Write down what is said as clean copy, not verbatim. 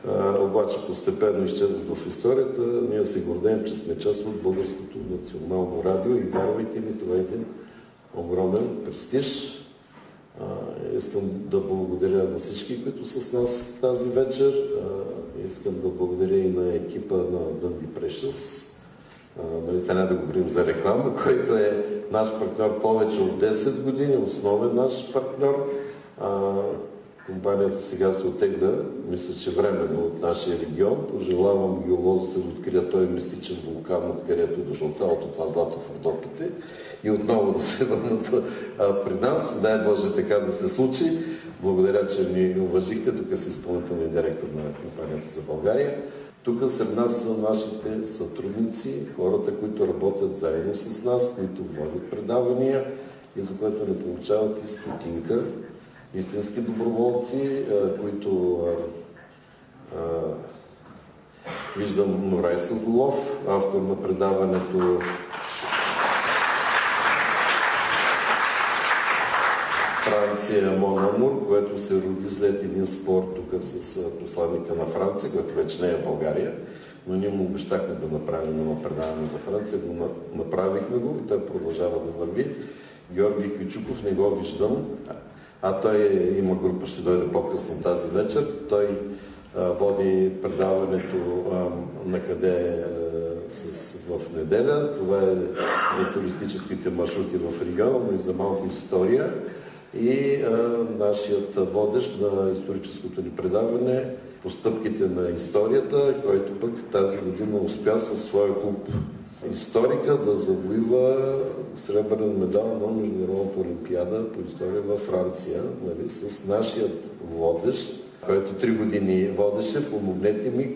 обаче постепенно изчезват в историята. Ние се гордеем, че сме част от Българското национално радио и вярвайте ми, това е един огромен престиж. Искам да благодаря на всички, които са с нас тази вечер. Искам да благодаря и на екипа на Dundee Precious. Трябва да говорим за реклама, който е наш партньор повече от 10 години, основен наш партньор. Компанията сега се оттегля, мисля, че временно от нашия регион. Пожелавам геолозите да открият този мистичен вулкан, откъдето е дошло цялото това злато в Родопите и отново да се върнат при нас. Дай Боже така да се случи. Благодаря, че ни уважихте. Тук си изпълнителният директор на компанията за България. Тук сред нас са нашите сътрудници, хората, които работят заедно с нас, които водят предавания и за което не получават и стотинка. Истински доброволци, които виждам Нурай Садолов, автор на предаването Франция Мон Амур, което се роди след един спор тук с посланника на Франция, който вече не е в България, но ние му обещахме да направим едно предаване за Франция, направихме го и той продължава да върви. Георги Кючуков не го виждам, той има група, ще дойде по-късно тази вечер. Той води предаването накъде в неделя. Това е за туристическите маршрути в региона, но и за малко история. И нашият водещ на историческото ни предаване по стъпките на историята, който пък тази година успя със своя клуб историка да завоюва сребърен медал на Международната олимпиада по история във Франция, нали, с нашият водещ, който 3 години водеше. Помогнете ми,